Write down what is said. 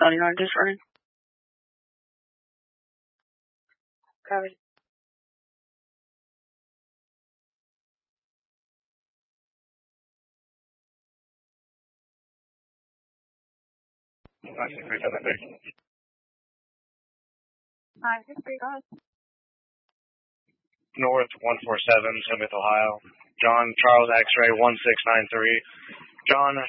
99 different. Copy. Hi, North 147, Smith, Ohio. John Charles X-ray 1693. John